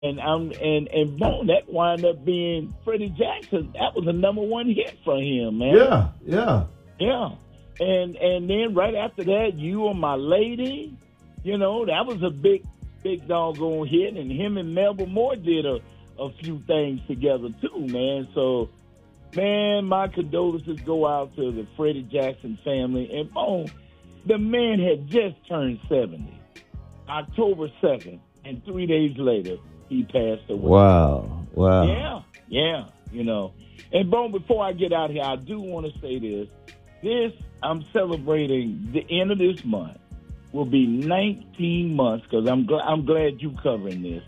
and boom, that wound up being Freddie Jackson. That was a number one hit for him, man. Yeah. And then right after that, You Are My Lady. You know, that was a big doggone hit, and him and Melba Moore did a few things together too, man. So, man, my condolences go out to the Freddie Jackson family. And boom, the man had just turned 70, October 2nd, and 3 days later, he passed away. Wow. Yeah, you know. And boom, before I get out here, I do want to say this, I'm celebrating the end of this month. Will be 19 months, because I'm glad you covering this.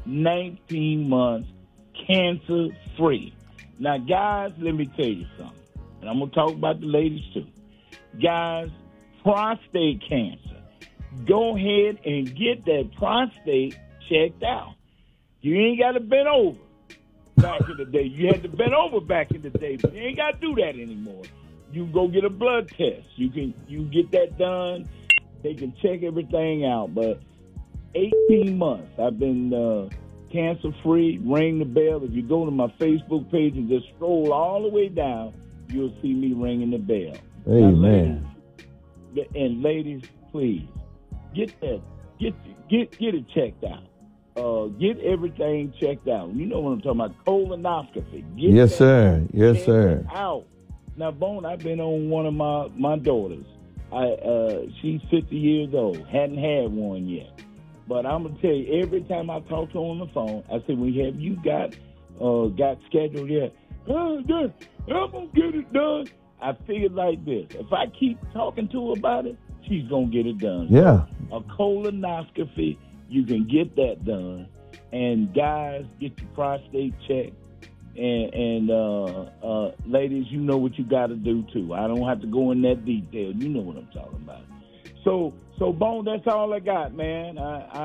19 months cancer-free. Now, guys, let me tell you something. And I'm going to talk about the ladies, too. Guys, prostate cancer. Go ahead and get that prostate checked out. You ain't got to bend over back in the day. You had to bend over back in the day, but you ain't got to do that anymore. You can go get a blood test. You get that done. They can check everything out. But 18 months, I've been cancer-free. Ring the bell. If you go to my Facebook page and just scroll all the way down, you'll see me ringing the bell. Amen. And ladies, please get that. Get it checked out. Get everything checked out. You know what I'm talking about? Colonoscopy. Yes, sir. Out. Now, Bone, I've been on one of my daughters. She's 50 years old. Hadn't had one yet. But I'm going to tell you, every time I talk to her on the phone, I say, "We have you got scheduled yet?" I'm going to get it done. I figured like this. If I keep talking to her about it, she's going to get it done. Yeah. So, a colonoscopy, you can get that done. And guys, get your prostate checked. And ladies, you know what you got to do, too. I don't have to go in that detail. You know what I'm talking about. So Bone, that's all I got, man.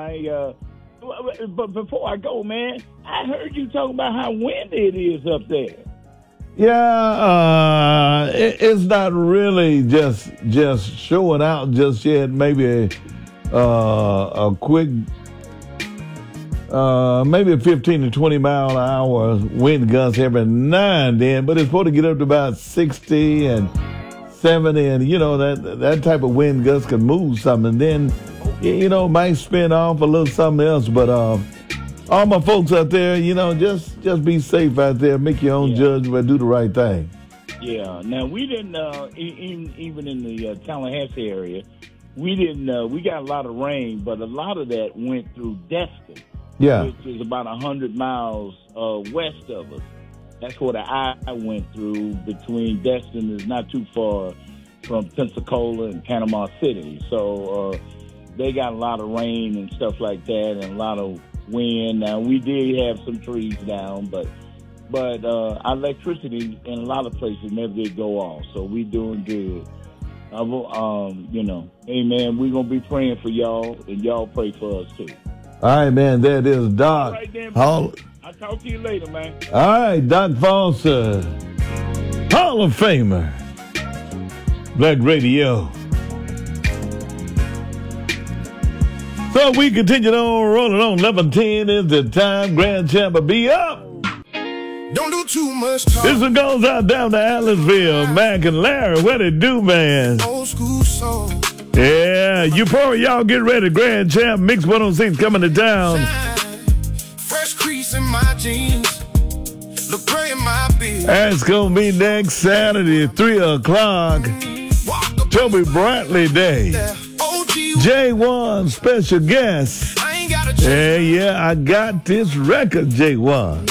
But before I go, man, I heard you talking about how windy it is up there. Yeah, it's not really just showing out just yet. Maybe a quick, maybe a 15 to 20 mile an hour wind gusts every now and then, but it's supposed to get up to about 60 and 70, and you know that type of wind gust can move something, and then might spin off a little something else. But all my folks out there, just be safe out there, make your own judgment, do the right thing. Yeah. Now we didn't even in the Tallahassee area, we got a lot of rain, but a lot of that went through Destin, which is about 100 miles west of us. That's what I went through. Between Destin is not too far from Pensacola and Panama City. So they got a lot of rain and stuff like that, and a lot of wind. Now, we did have some trees down, but our electricity in a lot of places never did go off. So we doing good. Hey, man, we're going to be praying for y'all, and y'all pray for us, too. All right, man, that is Doc. All right, then, I'll talk to you later, man. All right, Doc Foster, Hall of Famer, Black Radio. So we continue on rolling on. 11:10 is the time. Grand Champ will be up. Don't do too much talk. This one goes out down to Allenville. Mac and Larry, what it do, man? Old school song. Yeah, y'all get ready. Grand Champ Mix 106 coming to town. Fresh crease in my jeans. Look gray in my beard. That's going to be next Saturday at 3 o'clock. Toby Bradley Day. J1 special guest. I ain't got a Yeah, I got this record, J1.